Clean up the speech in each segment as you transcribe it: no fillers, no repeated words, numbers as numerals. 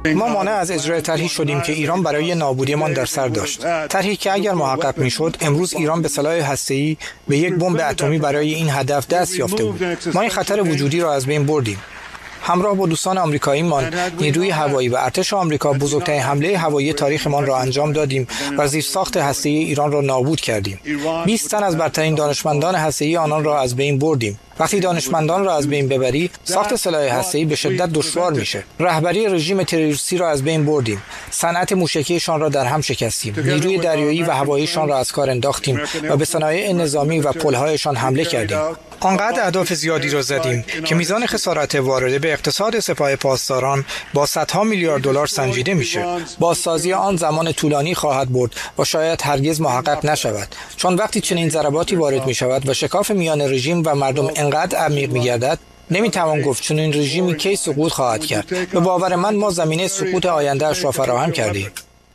ما مانع از اجرای طرحی شدیم که ایران برای نابودیمان در سر داشت. طرحی که اگر محقق میشد، امروز ایران به سلاح هسته‌ای به یک بمب اتمی برای این هدف دست یافته بود. ما این خطر وجودی را از بین بردیم. همراه با دوستان آمریکاییمان، نیروی هوایی و ارتش آمریکا بزرگترین حمله هوایی تاریخمان را انجام دادیم و زیرساخت هسته‌ای ایران را نابود کردیم. 20 تن از برترین دانشمندان هسته‌ای آنان را از بین بردیم. وقتی دانشمندان را از بین ببری، ساخت سلاح هسته‌ای به شدت دشوار میشه. رهبری رژیم تروریستی را از بین بردیم. صنعت موشکیشان را در هم شکستیم. نیروی دریایی و هواییشان را از کار انداختیم و به صنایع نظامی و پل‌هایشان حمله کردیم. آنقدر اهداف زیادی را زدیم که میزان خسارت وارده به اقتصاد سپاه پاسداران با صدها میلیارد دلار سنجیده میشه. بازسازی آن زمان طولانی خواهد برد و شاید هرگز محقق نشود، چون وقتی چنین ضرباتی وارد میشود و شکاف میان رژیم و مردم انقدر عمیق میگردد، نمیتوان گفت چون این رژیمی کی سقوط خواهد کرد. به باور من، ما زمینه سقوط آینده‌اش را فراهم کردیم.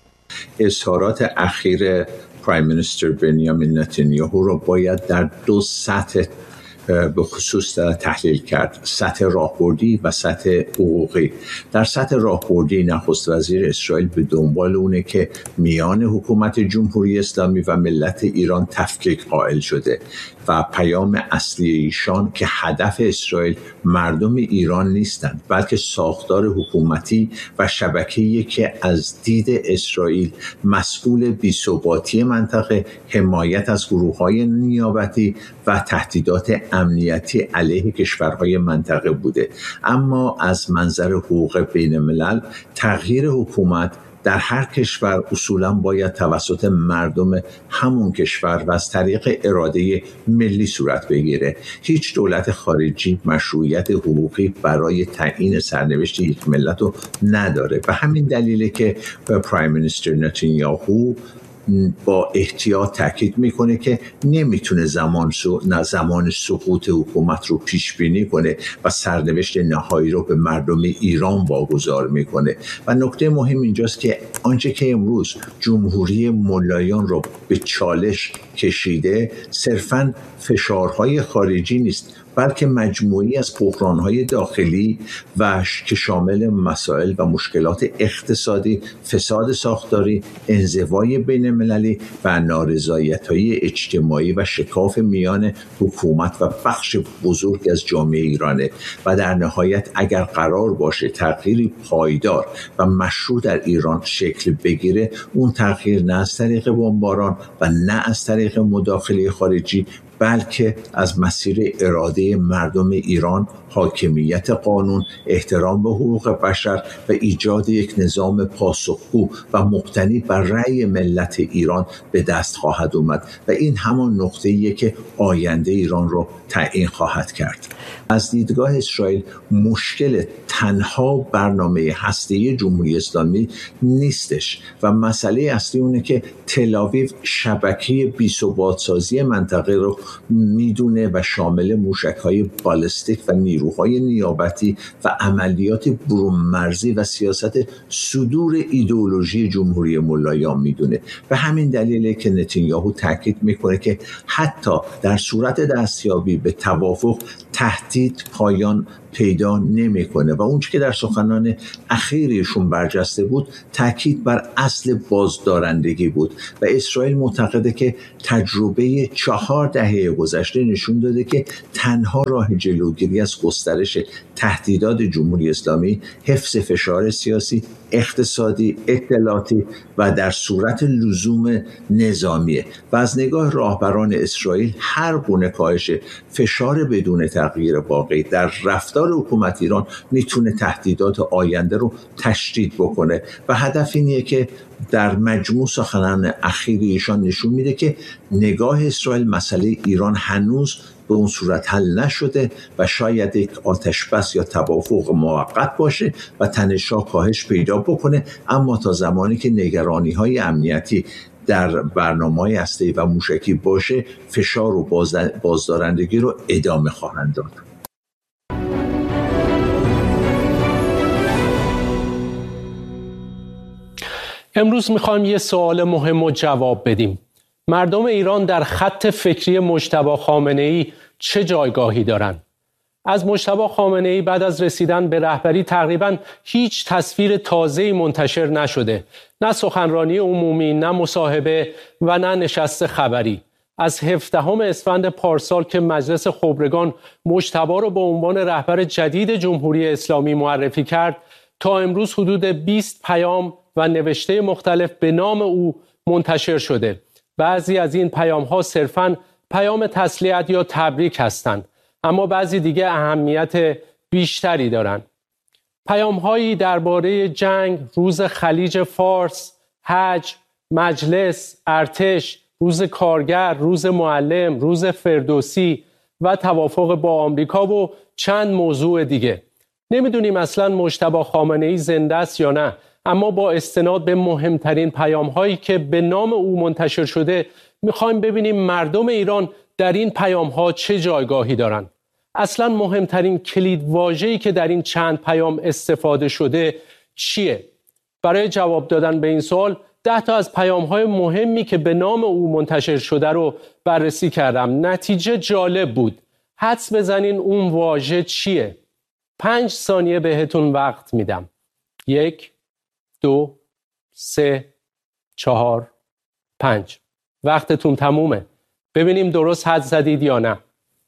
اظهارات اخیر پرایم مینیستر بنیامین نتانیاهو را باید در دو سطح به خصوص تحلیل کرد: سطح راهبردی و سطح حقوقی. در سطح راهبردی، نخست وزیر اسرائیل به دنبال اونه که میان حکومت جمهوری اسلامی و ملت ایران تفکیک قائل شده و پیام اصلی ایشان که هدف اسرائیل مردم ایران نیستند، بلکه ساختار حکومتی و شبکه‌ای که از دید اسرائیل مسئول بی‌ثباتی منطقه، حمایت از گروه‌های نیابتی و تهدیدات امنیتی علیه کشورهای منطقه بوده. اما از منظر حقوق بین الملل، تغییر حکومت در هر کشور اصولاً باید توسط مردم همون کشور و از طریق اراده ملی صورت بگیره. هیچ دولت خارجی مشروعیت حقوقی برای تعیین سرنوشت یک ملت رو نداره. به همین دلیله که پرایم مینیستر نتانیاهو با احتیاط تاکید میکنه که نمیتونه زمان سقوط حکومت رو پیش بینی کنه و سرنوشت نهایی رو به مردم ایران واگذار میکنه. و نکته مهم اینجاست که آنچه که امروز جمهوری ملایان رو به چالش کشیده صرفاً فشارهای خارجی نیست، بلکه مجموعی از بحران‌های داخلی و که شامل مسائل و مشکلات اقتصادی، فساد ساختاری، انزوای بین‌المللی و نارضایت‌های اجتماعی و شکاف میان حکومت و بخش بزرگ از جامعه ایرانه. و در نهایت اگر قرار باشه تغییری پایدار و مشروع در ایران شکل بگیره، اون تغییر نه از طریق بمباران و نه از طریق مداخله خارجی، بلکه از مسیر اراده مردم ایران، حاکمیت قانون، احترام به حقوق بشر و ایجاد یک نظام پاسخگو و مبتنی بر رأی ملت ایران به دست خواهد اومد و این همان نقطه‌ایه که آینده ایران رو تعیین خواهد کرد. از دیدگاه اسرائیل مشکل تنها برنامه هسته‌ای جمهوری اسلامی نیستش و مسئله اصلی اونه که تل‌آویو شبکه بی‌ثبات‌سازی منطقه رو میدونه و شامل موشک‌های بالستیک و نیروهای نیابتی و عملیات برون‌مرزی و سیاست صدور ایدئولوژی جمهوری ملایان میدونه. به همین دلیله که نتانیاهو تاکید میکنه که حتی در صورت دستیابی به توافق تهدید پایان پیدا نمیکنه و اونچه که در سخنان اخیرشون برجسته بود تاکید بر اصل بازدارندگی بود و اسرائیل معتقده که تجربه 4 دهه گذشته نشون داده که تنها راه جلوگیری از گسترش تهدیدات جمهوری اسلامی حفظ فشار سیاسی، اقتصادی، اطلاعاتی و در صورت لزوم نظامیه و از نگاه راهبران اسرائیل هر گونه کاهش فشار بدون تغییر واقعی در رفتار حکومت ایران میتونه تهدیدات آینده رو تشدید بکنه و هدف اینه که در مجموع سخنان اخیر ایشان نشون میده که نگاه اسرائیل مسئله ایران هنوز به اون صورت حل نشده و شاید یک آتشبس یا توافق موقت باشه و تنش‌ها کاهش پیدا بکنه، اما تا زمانی که نگرانی‌های امنیتی در برنامه‌های هسته‌ای و موشکی باشه، فشار و بازدارندگی رو ادامه خواهند داد. امروز میخوایم یه سوال مهم رو جواب بدیم. مردم ایران در خط فکری مجتبی خامنه‌ای چه جایگاهی دارن؟ از مجتبی خامنه‌ای بعد از رسیدن به رهبری تقریباً هیچ تصویر تازه‌ای منتشر نشده. نه سخنرانی عمومی، نه مصاحبه و نه نشست خبری. از 17 اسفند پارسال که مجلس خبرگان مجتبی را به عنوان رهبر جدید جمهوری اسلامی معرفی کرد تا امروز حدود 20 پیام و نوشته مختلف به نام او منتشر شده. بعضی از این پیام‌ها صرفاً پیام تسلیت یا تبریک هستند، اما بعضی دیگه اهمیت بیشتری دارند. پیام‌هایی درباره جنگ، روز خلیج فارس، حج، مجلس، ارتش، روز کارگر، روز معلم، روز فردوسی و توافق با آمریکا و چند موضوع دیگه. نمیدونیم اصلاً مجتبی خامنه‌ای زنده است یا نه، اما با استناد به مهمترین پیام‌هایی که به نام او منتشر شده می‌خوایم ببینیم مردم ایران در این پیام‌ها چه جایگاهی دارند. اصلاً مهمترین کلیدواژه‌ای که در این چند پیام استفاده شده چیه؟ برای جواب دادن به این سوال 10 تا از پیام‌های مهمی که به نام او منتشر شده رو بررسی کردم. نتیجه جالب بود. حدس بزنین اون واژه چیه؟ 5 ثانیه بهتون وقت میدم. 1 2 3 4 5. وقتتون تمومه. ببینیم درست حد زدید یا نه.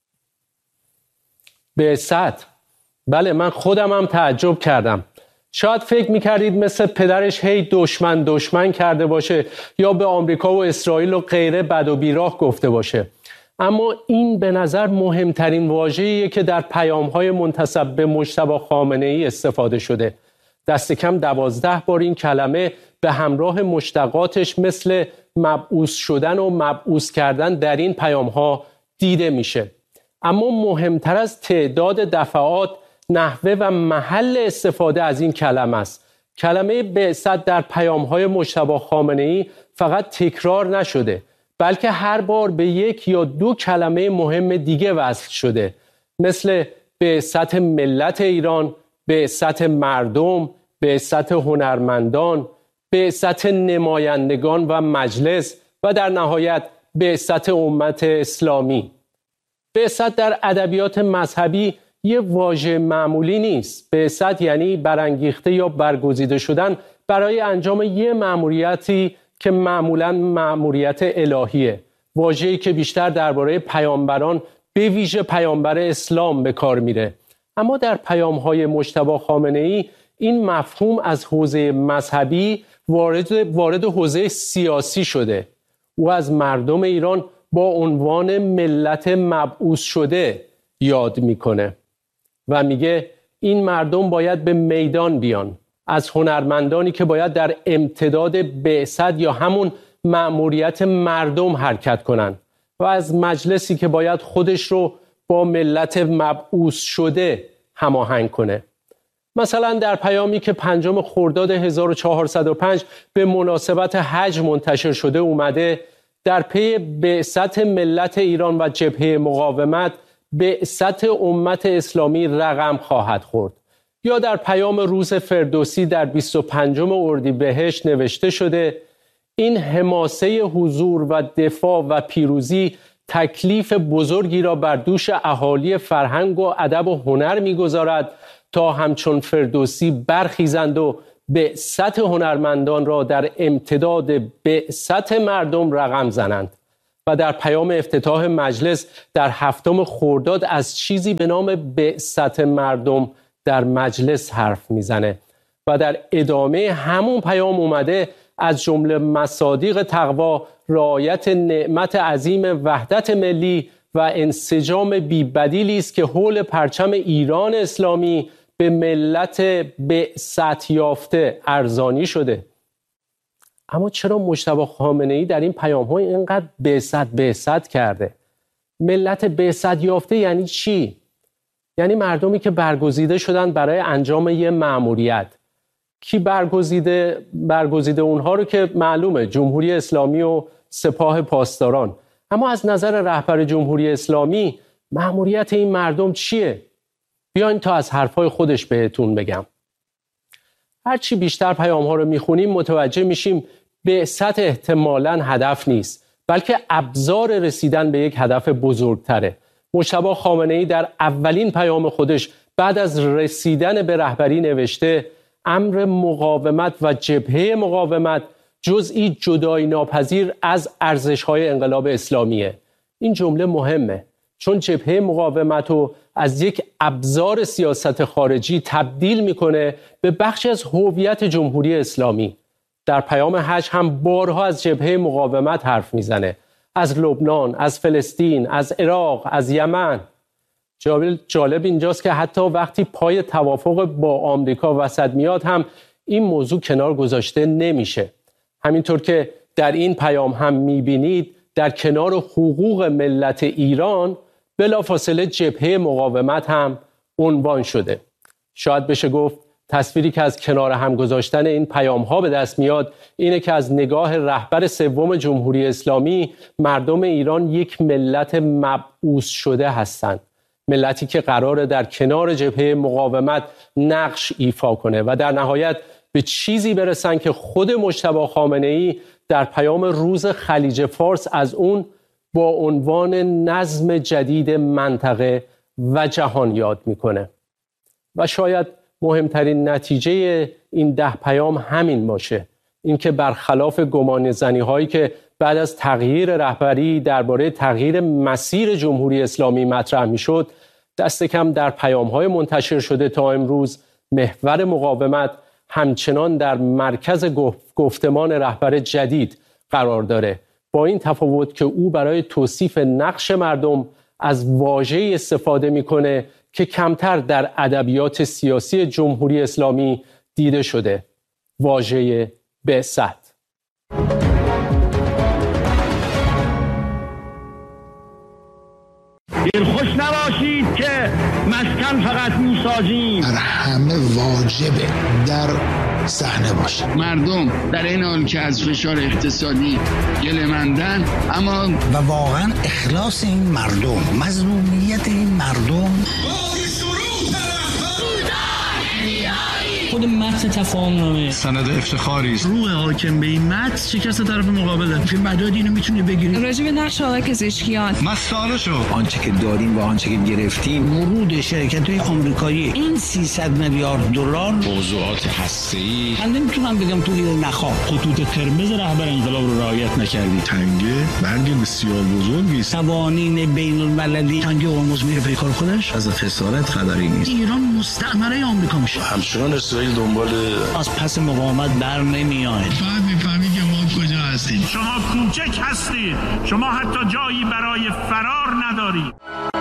بعثت. بله، من خودم هم تعجب کردم. شاید فکر میکردید مثل پدرش هی دشمن کرده باشه یا به آمریکا و اسرائیل و غیره بد و بیراه گفته باشه. اما این به نظر مهمترین واژه‌ایه که در پیام‌های منتسب به مجتبی خامنه‌ای استفاده شده. دست کم 12 بار این کلمه به همراه مشتقاتش مثل مبعوث شدن و مبعوث کردن در این پیام‌ها دیده میشه. اما مهمتر از تعداد دفعات، نحوه و محل استفاده از این کلمه است. کلمه بعثت در پیام‌های مجتبی خامنه‌ای فقط تکرار نشده، بلکه هر بار به 1 یا 2 کلمه مهم دیگه وصل شده، مثل بعثت ملت ایران، بعثت مردم، بعثت هنرمندان، بعثت نمایندگان و مجلس و در نهایت بعثت امت اسلامی. بعثت در ادبیات مذهبی یه واژه معمولی نیست. بعثت یعنی برانگیخته یا برگزیده شدن برای انجام یه مأموریتی که معمولاً مأموریت الهیه. واژه‌ای که بیشتر درباره پیامبران، به ویژه پیامبر اسلام، به کار میره. اما در پیام‌های مجتبی خامنه‌ای این مفهوم از حوزه مذهبی وارد حوزه سیاسی شده. او از مردم ایران با عنوان ملت مبعوث شده یاد میکنه و میگه این مردم باید به میدان بیان، از هنرمندانی که باید در امتداد بعثت یا همون مأموریت مردم حرکت کنن و از مجلسی که باید خودش رو با ملت مبعوث شده هماهنگ کنه. مثلا در پیامی که 5 خرداد 1405 به مناسبت حج منتشر شده اومده، در پی بعثت ملت ایران و جبهه مقاومت، بعثت امت اسلامی رقم خواهد خورد. یا در پیام روز فردوسی در 25 اردیبهشت نوشته شده این حماسه حضور و دفاع و پیروزی تکلیف بزرگی را بر دوش اهالی فرهنگ و ادب و هنر می‌گذارد تا همچون فردوسی برخیزند و بعثت هنرمندان را در امتداد بعثت مردم رقم زنند. و در پیام افتتاح مجلس در 7 خرداد از چیزی به نام بعثت مردم در مجلس حرف میزنه و در ادامه همون پیام اومده از جمله مصادیق تقوا رعایت نعمت عظیم وحدت ملی و انسجام بی‌بدیلی است که حول پرچم ایران اسلامی به ملت بعثت یافته ارزانی شده. اما چرا مجتبی خامنه‌ای در این پیام‌ها اینقدر بعثت کرده؟ ملت بعثت یافته یعنی چی؟ یعنی مردمی که برگزیده شدن برای انجام یه مأموریت. کی برگزیده اونها رو که معلومه، جمهوری اسلامی و سپاه پاسداران. اما از نظر رهبر جمهوری اسلامی مأموریت این مردم چیه؟ بیاین تا از حرفای خودش بهتون بگم. هرچی بیشتر پیام‌ها رو میخونیم متوجه میشیم بعثت احتمالاً هدف نیست، بلکه ابزار رسیدن به یک هدف بزرگتره مجتبی خامنه‌ای در اولین پیام خودش بعد از رسیدن به رهبری نوشته امر مقاومت و جبهه مقاومت جزئی جدایی ناپذیر از ارزش‌های انقلاب اسلامیه. این جمله مهمه چون جبهه مقاومت رو از یک ابزار سیاست خارجی تبدیل میکنه به بخشی از هویت جمهوری اسلامی. در پیام حج هم بارها از جبهه مقاومت حرف میزنه، از لبنان، از فلسطین، از عراق، از یمن. جالب اینجاست که حتی وقتی پای توافق با آمریکا وسط میاد هم این موضوع کنار گذاشته نمیشه. همینطور که در این پیام هم میبینید در کنار حقوق ملت ایران بلافاصله جبهه مقاومت هم عنوان شده. شاید بشه گفت تصویری که از کنار هم گذاشتن این پیام ها به دست میاد اینه که از نگاه رهبر سوم جمهوری اسلامی مردم ایران یک ملت مبعوث شده هستند. ملتی که قراره در کنار جبهه مقاومت نقش ایفا کنه و در نهایت به چیزی برسن که خود مجتبی خامنه‌ای در پیام روز خلیج فارس از اون با عنوان نظم جدید منطقه و جهان یاد میکنه. و شاید مهمترین نتیجه این 10 پیام همین باشه، اینکه برخلاف گمانه‌زنی هایی که بعد از تغییر رهبری درباره تغییر مسیر جمهوری اسلامی مطرح میشد، دست کم در پیام های منتشر شده تا امروز محور مقاومت همچنان در مرکز گفتمان رهبر جدید قرار داره، با این تفاوت که او برای توصیف نقش مردم از واژه‌ای استفاده میکنه که کمتر در ادبیات سیاسی جمهوری اسلامی دیده شده، واژه بعثت. دلخوش نباشید که مسکن فقط میسازیم، در همه واجبه در صحنه باشه. مردم در این حال که از فشار اقتصادی گله‌مندن، اما و واقعا اخلاص این مردم، مظلومیت این مردم، خود متن تفاهمنامه سند افتخاری است. روح حاکم به این متن شکست طرف مقابله. چه مدادی اینو میتونی بگیری؟ راجع به نقش آقای پزشکیان مسئله شو آنچه که داریم و آنچه که گرفتیم، ورود شرکت‌های آمریکایی این 300 میلیارد دلار موضوعات هسته‌ای. من نمیتونم بگم تو این نخواه. خطوط قرمز رهبر انقلاب رو رعایت نکردی. تنگه برگ بسیار بزرگی است. قوانین بین‌المللی تنگه هرمز میره پیکار خودش. از خسارت خبری نیست. ایران مستعمره آمریکا میشه. همچنان اسرائیل دنبال از پس مقاومت بر نمیاد. بعد میفهمی که ما کجا هستیم. شما کوچک هستید، شما حتی جایی برای فرار ندارید.